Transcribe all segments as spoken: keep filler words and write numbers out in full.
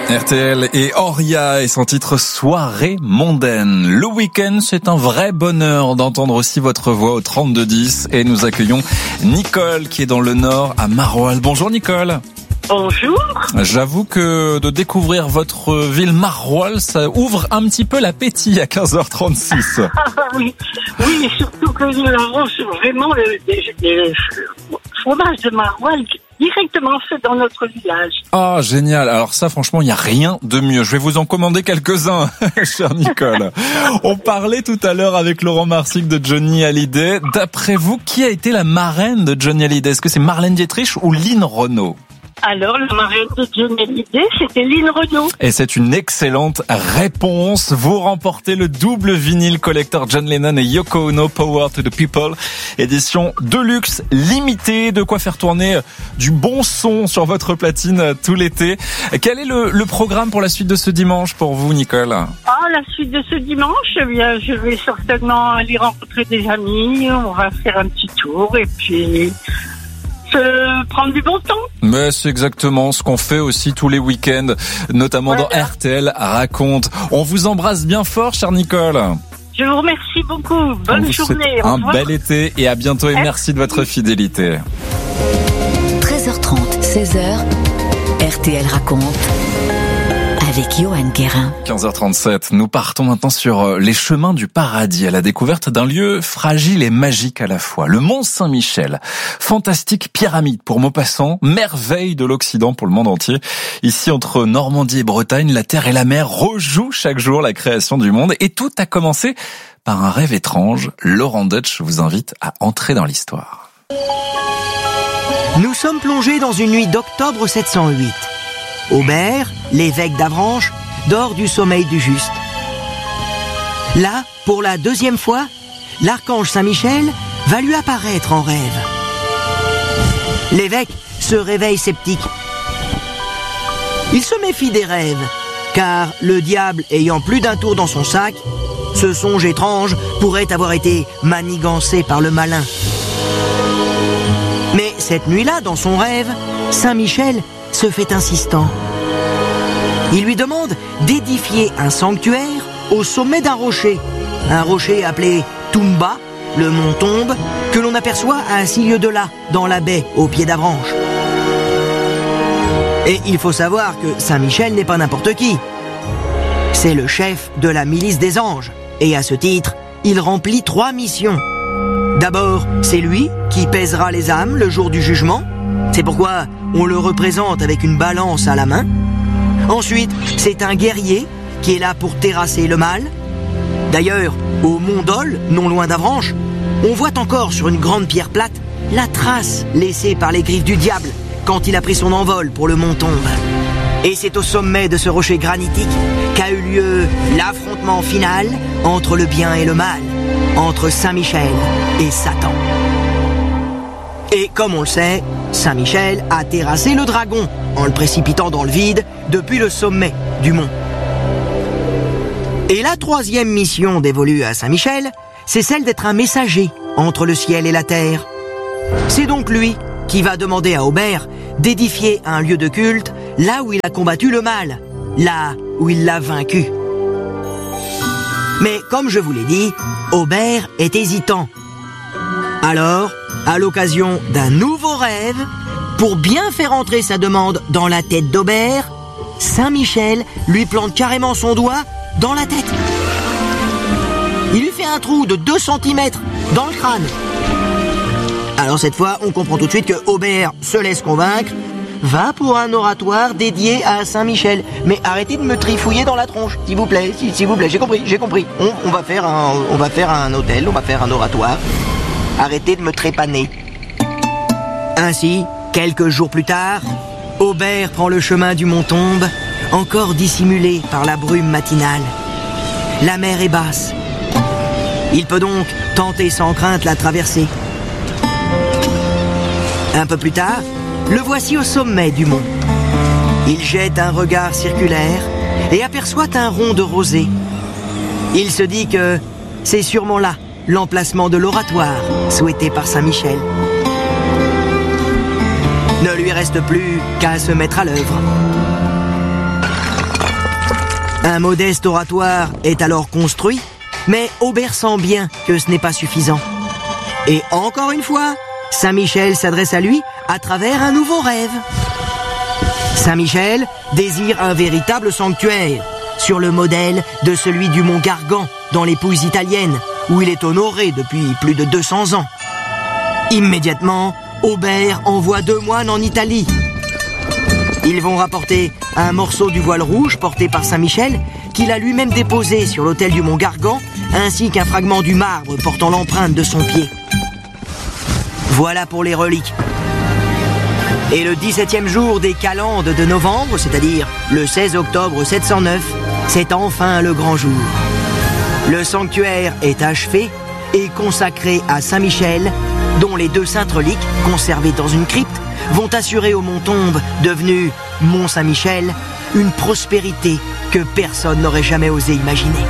R T L et Oria et son titre Soirée mondaine. Le week-end, c'est un vrai bonheur d'entendre aussi votre voix au trente-deux dix et nous accueillons Nicole qui est dans le Nord à Marolles. Bonjour Nicole. Bonjour. J'avoue que de découvrir votre ville Marolles, ça ouvre un petit peu l'appétit à quinze heures trente-six. Ah oui, oui, surtout que nous avons vraiment le, les, les fromages de Marolles directement fait dans notre village. Ah, génial. Alors ça, franchement, il n'y a rien de mieux. Je vais vous en commander quelques-uns, chère Nicole. On parlait tout à l'heure avec Laurent Marsic de Johnny Hallyday. D'après vous, qui a été la marraine de Johnny Hallyday? Est-ce que c'est Marlène Dietrich ou Lynn Renaud? Alors, la marraine de Johnny Hallyday, c'était Lynn Renaud. Et c'est une excellente réponse. Vous remportez le double vinyle collector John Lennon et Yoko Ono, Power to the People, édition Deluxe limitée, de quoi faire tourner du bon son sur votre platine tout l'été. Quel est le, le programme pour la suite de ce dimanche pour vous, Nicole? Ah, la suite de ce dimanche, eh bien, je vais certainement aller rencontrer des amis, on va faire un petit tour et puis se prendre du bon temps. Mais c'est exactement ce qu'on fait aussi tous les week-ends, notamment voilà. Dans R T L Raconte. On vous embrasse bien fort, chère Nicole. Je vous remercie beaucoup. Bonne journée. Un bel été et à bientôt et merci, merci de votre fidélité. treize heures trente, seize heures, R T L Raconte. Avec Johan Guérin. quinze heures trente-sept, nous partons maintenant sur les chemins du paradis à la découverte d'un lieu fragile et magique à la fois. Le Mont Saint-Michel, fantastique pyramide pour Maupassant, merveille de l'Occident pour le monde entier. Ici, entre Normandie et Bretagne, la terre et la mer rejouent chaque jour la création du monde. Et tout a commencé par un rêve étrange. Laurent Deutsch vous invite à entrer dans l'histoire. Nous sommes plongés dans une nuit d'octobre sept cent huit. Aubert, l'évêque d'Avranches, dort du sommeil du juste. Là, pour la deuxième fois, l'archange Saint-Michel va lui apparaître en rêve. L'évêque se réveille sceptique. Il se méfie des rêves, car le diable ayant plus d'un tour dans son sac, ce songe étrange pourrait avoir été manigancé par le malin. Mais cette nuit-là, dans son rêve, Saint-Michel se fait insistant. Il lui demande d'édifier un sanctuaire au sommet d'un rocher, un rocher appelé Toumba, le mont Tombe, que l'on aperçoit à six lieues de là, dans la baie, au pied d'Avranches. Et il faut savoir que Saint-Michel n'est pas n'importe qui. C'est le chef de la milice des anges, et à ce titre, il remplit trois missions. D'abord, c'est lui qui pèsera les âmes le jour du jugement. C'est pourquoi on le représente avec une balance à la main. Ensuite, c'est un guerrier qui est là pour terrasser le mal. D'ailleurs, au Mont Dol, non loin d'Avranches, on voit encore sur une grande pierre plate la trace laissée par les griffes du diable quand il a pris son envol pour le Mont Tombe. Et c'est au sommet de ce rocher granitique qu'a eu lieu l'affrontement final entre le bien et le mal, entre Saint-Michel et Satan. Et comme on le sait, Saint-Michel a terrassé le dragon en le précipitant dans le vide depuis le sommet du mont. Et la troisième mission dévolue à Saint-Michel, c'est celle d'être un messager entre le ciel et la terre. C'est donc lui qui va demander à Aubert d'édifier un lieu de culte là où il a combattu le mal, là où il l'a vaincu. Mais comme je vous l'ai dit, Aubert est hésitant. Alors, à l'occasion d'un nouveau rêve, pour bien faire entrer sa demande dans la tête d'Aubert, Saint-Michel lui plante carrément son doigt dans la tête. Il lui fait un trou de deux centimètres dans le crâne. Alors cette fois, on comprend tout de suite que Aubert se laisse convaincre, va pour un oratoire dédié à Saint-Michel. Mais arrêtez de me trifouiller dans la tronche, s'il vous plaît, s'il vous plaît, j'ai compris, j'ai compris. On, on va faire un, on va faire un hôtel, on va faire un oratoire. Arrêtez de me trépaner. Ainsi, quelques jours plus tard, Aubert prend le chemin du Mont Tombe, encore dissimulé par la brume matinale. La mer est basse. Il peut donc tenter sans crainte la traversée. Un peu plus tard, le voici au sommet du mont. Il jette un regard circulaire et aperçoit un rond de rosée. Il se dit que c'est sûrement là l'emplacement de l'oratoire souhaité par Saint-Michel. Ne lui reste plus qu'à se mettre à l'œuvre. Un modeste oratoire est alors construit, mais Aubert sent bien que ce n'est pas suffisant. Et encore une fois, Saint-Michel s'adresse à lui à travers un nouveau rêve. Saint-Michel désire un véritable sanctuaire, sur le modèle de celui du mont Gargan dans les Pouilles italiennes, où il est honoré depuis plus de deux cents ans. Immédiatement, Aubert envoie deux moines en Italie. Ils vont rapporter un morceau du voile rouge porté par Saint-Michel, qu'il a lui-même déposé sur l'autel du mont Gargan, ainsi qu'un fragment du marbre portant l'empreinte de son pied. Voilà pour les reliques. Et le dix-septième jour des calendes de novembre, c'est-à-dire le seize octobre sept cent neuf, c'est enfin le grand jour. Le sanctuaire est achevé et consacré à Saint-Michel, dont les deux saintes reliques, conservées dans une crypte, vont assurer au mont Tombe, devenu Mont Saint-Michel, une prospérité que personne n'aurait jamais osé imaginer.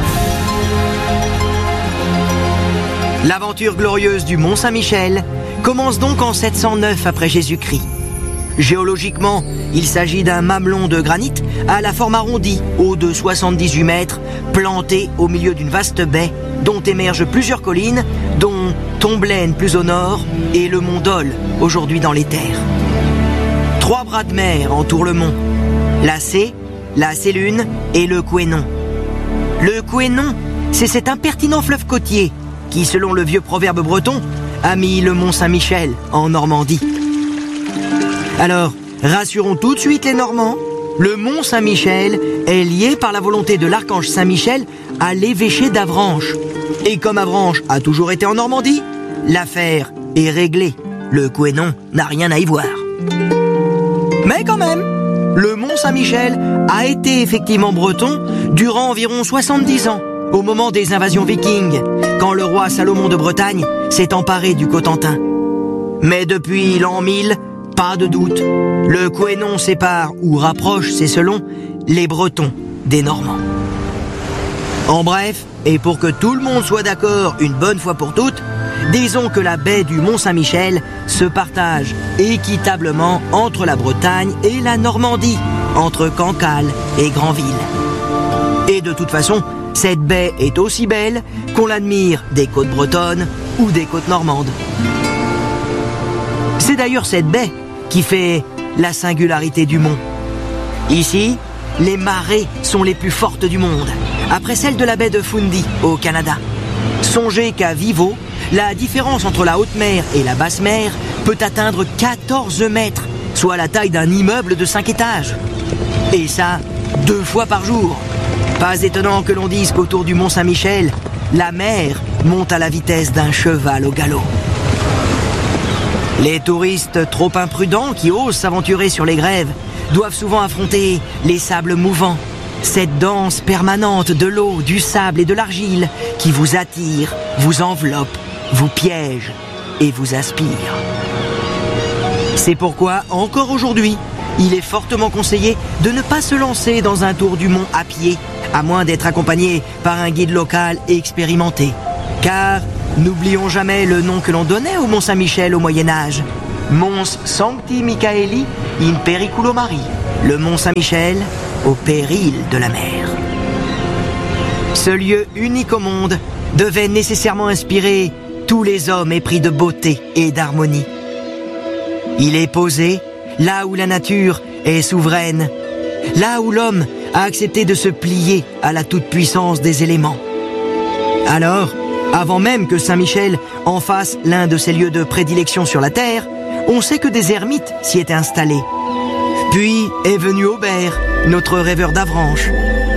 L'aventure glorieuse du Mont Saint-Michel commence donc en sept cent neuf après Jésus-Christ. Géologiquement, il s'agit d'un mamelon de granit à la forme arrondie, haut de soixante-dix-huit mètres, planté au milieu d'une vaste baie dont émergent plusieurs collines, dont Tomblaine plus au nord et le mont Dol, aujourd'hui dans les terres. Trois bras de mer entourent le mont, la Cé, la Sélune et le Couesnon. Le Couesnon, c'est cet impertinent fleuve côtier qui, selon le vieux proverbe breton, a mis le Mont Saint-Michel en Normandie. Alors, rassurons tout de suite les Normands, le Mont Saint-Michel est lié par la volonté de l'archange Saint-Michel à l'évêché d'Avranches. Et comme Avranches a toujours été en Normandie, l'affaire est réglée. Le Couesnon n'a rien à y voir. Mais quand même, le Mont Saint-Michel a été effectivement breton durant environ soixante-dix ans, au moment des invasions vikings, quand le roi Salomon de Bretagne s'est emparé du Cotentin. Mais depuis l'an mille, pas de doute, le Couesnon sépare ou rapproche, c'est selon, les Bretons des Normands. En bref, et pour que tout le monde soit d'accord une bonne fois pour toutes, disons que la baie du Mont Saint-Michel se partage équitablement entre la Bretagne et la Normandie, entre Cancale et Granville. Et de toute façon, cette baie est aussi belle qu'on l'admire des côtes bretonnes ou des côtes normandes. C'est d'ailleurs cette baie qui fait la singularité du mont. Ici, les marées sont les plus fortes du monde, après celle de la baie de Fundy au Canada. Songez qu'à Vivo, la différence entre la haute mer et la basse mer peut atteindre quatorze mètres, soit la taille d'un immeuble de cinq étages. Et ça, deux fois par jour. Pas étonnant que l'on dise qu'autour du Mont Saint-Michel, la mer monte à la vitesse d'un cheval au galop. Les touristes trop imprudents qui osent s'aventurer sur les grèves doivent souvent affronter les sables mouvants, cette danse permanente de l'eau, du sable et de l'argile qui vous attire, vous enveloppe, vous piège et vous aspire. C'est pourquoi, encore aujourd'hui, il est fortement conseillé de ne pas se lancer dans un tour du mont à pied, à moins d'être accompagné par un guide local expérimenté. Car n'oublions jamais le nom que l'on donnait au Mont Saint-Michel au Moyen-Âge. Mons Sancti Michaeli in periculo Mari. Le Mont Saint-Michel au péril de la mer. Ce lieu unique au monde devait nécessairement inspirer tous les hommes épris de beauté et d'harmonie. Il est posé là où la nature est souveraine, là où l'homme a accepté de se plier à la toute-puissance des éléments. Alors, avant même que Saint-Michel en fasse l'un de ses lieux de prédilection sur la terre, on sait que des ermites s'y étaient installés. Puis est venu Aubert, notre rêveur d'Avranches.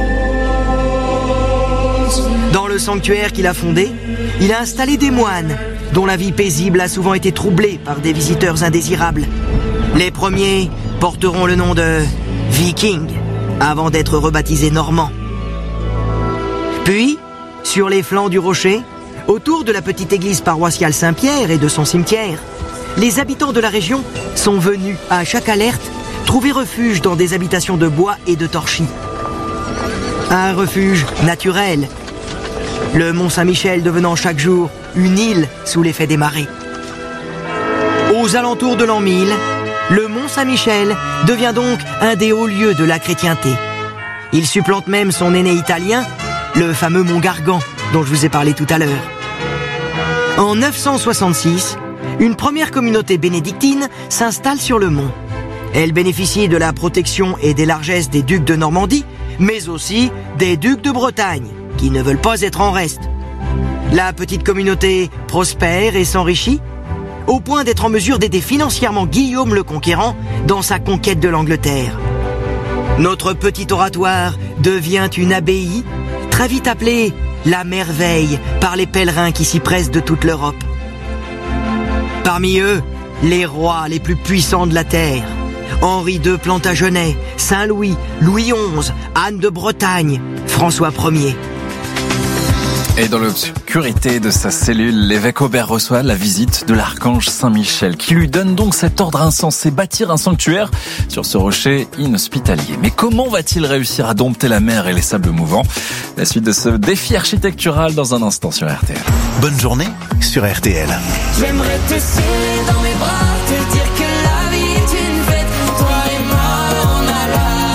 Dans le sanctuaire qu'il a fondé, il a installé des moines, dont la vie paisible a souvent été troublée par des visiteurs indésirables. Les premiers porteront le nom de Vikings, avant d'être rebaptisés Normands. Puis, sur les flancs du rocher, autour de la petite église paroissiale Saint-Pierre et de son cimetière, les habitants de la région sont venus, à chaque alerte, trouver refuge dans des habitations de bois et de torchis. Un refuge naturel, le Mont Saint-Michel devenant chaque jour une île sous l'effet des marées. Aux alentours de l'an mille, le Mont Saint-Michel devient donc un des hauts lieux de la chrétienté. Il supplante même son aîné italien, le fameux Mont Gargan, dont je vous ai parlé tout à l'heure. En neuf cent soixante-six, une première communauté bénédictine s'installe sur le mont. Elle bénéficie de la protection et des largesses des ducs de Normandie, mais aussi des ducs de Bretagne, qui ne veulent pas être en reste. La petite communauté prospère et s'enrichit, au point d'être en mesure d'aider financièrement Guillaume le Conquérant dans sa conquête de l'Angleterre. Notre petit oratoire devient une abbaye, très vite appelée la Merveille par les pèlerins qui s'y pressent de toute l'Europe. Parmi eux, les rois les plus puissants de la terre. Henri deux Plantagenet, Saint-Louis, Louis onze, Anne de Bretagne, François premier. Et dans l'obscurité de sa cellule, l'évêque Aubert reçoit la visite de l'archange Saint-Michel, qui lui donne donc cet ordre insensé, bâtir un sanctuaire sur ce rocher inhospitalier. Mais comment va-t-il réussir à dompter la mer et les sables mouvants? La suite de ce défi architectural dans un instant sur R T L. Bonne journée sur R T L. J'aimerais te serrer dans mes bras, te dire que la vie est une fête. Toi et moi, on a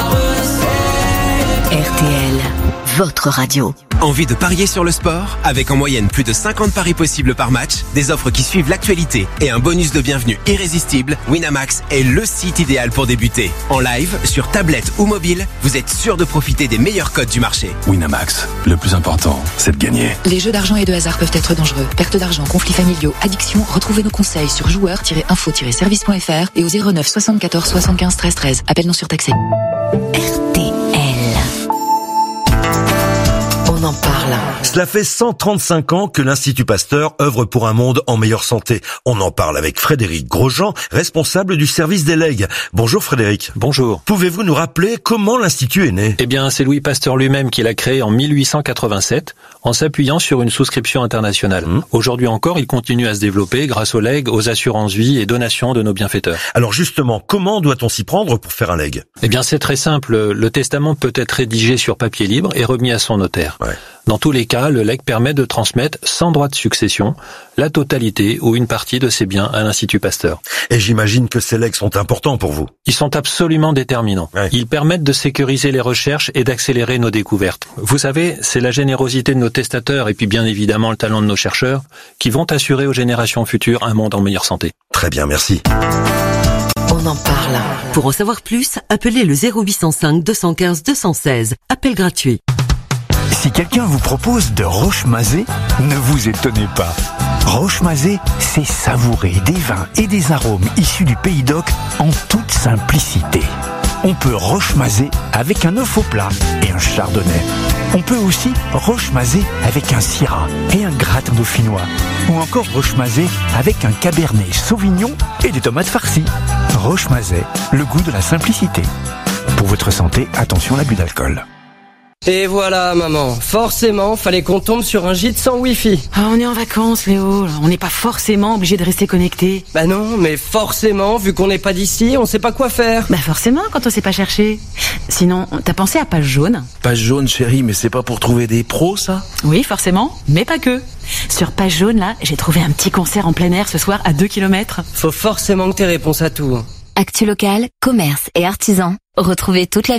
la recette. R T L, votre radio. Envie de parier sur le sport? Avec en moyenne plus de cinquante paris possibles par match, des offres qui suivent l'actualité et un bonus de bienvenue irrésistible, Winamax est le site idéal pour débuter. En live, sur tablette ou mobile, vous êtes sûr de profiter des meilleurs codes du marché. Winamax, le plus important, c'est de gagner. Les jeux d'argent et de hasard peuvent être dangereux. Perte d'argent, conflits familiaux, addiction. Retrouvez nos conseils sur joueurs tiret info tiret service point f r et au zéro neuf soixante-quatorze soixante-quinze treize treize. Appel non surtaxé. R T L. On en parle. Cela fait cent trente-cinq ans que l'Institut Pasteur œuvre pour un monde en meilleure santé. On en parle avec Frédéric Grosjean, responsable du service des legs. Bonjour Frédéric. Bonjour. Pouvez-vous nous rappeler comment l'Institut est né? Eh bien, c'est Louis Pasteur lui-même qui l'a créé en mille huit cent quatre-vingt-sept, en s'appuyant sur une souscription internationale. Mmh. Aujourd'hui encore, il continue à se développer grâce aux legs, aux assurances-vie et donations de nos bienfaiteurs. Alors justement, comment doit-on s'y prendre pour faire un leg? Eh bien, c'est très simple. Le testament peut être rédigé sur papier libre et remis à son notaire. Ouais. Dans tous les cas, le legs permet de transmettre, sans droit de succession, la totalité ou une partie de ses biens à l'Institut Pasteur. Et j'imagine que ces legs sont importants pour vous. Ils sont absolument déterminants. Ouais. Ils permettent de sécuriser les recherches et d'accélérer nos découvertes. Vous savez, c'est la générosité de nos testateurs et puis bien évidemment le talent de nos chercheurs qui vont assurer aux générations futures un monde en meilleure santé. Très bien, merci. On en parle. Pour en savoir plus, appelez le zéro huit cent cinq deux cent quinze deux cent seize. Appel gratuit. Si quelqu'un vous propose de roche-mazé, ne vous étonnez pas. Roche-mazé, c'est savourer des vins et des arômes issus du Pays d'Oc en toute simplicité. On peut roche-mazé avec un œuf au plat et un chardonnay. On peut aussi roche-mazé avec un syrah et un gratin dauphinois. Ou encore roche-mazé avec un cabernet sauvignon et des tomates farcies. Roche-mazé, le goût de la simplicité. Pour votre santé, attention à l'abus d'alcool. Et voilà, maman. Forcément, fallait qu'on tombe sur un gîte sans wifi. Ah, on est en vacances, Léo. On n'est pas forcément obligé de rester connecté. Bah non, mais forcément, vu qu'on n'est pas d'ici, on sait pas quoi faire. Bah forcément, quand on sait pas chercher. Sinon, t'as pensé à Page Jaune? Page Jaune, chérie, mais c'est pas pour trouver des pros, ça? Oui, forcément, mais pas que. Sur Page Jaune, là, j'ai trouvé un petit concert en plein air ce soir à deux kilomètres. Faut forcément que t'aies réponse à tout. Actu locale, commerce et artisans. Retrouvez toute la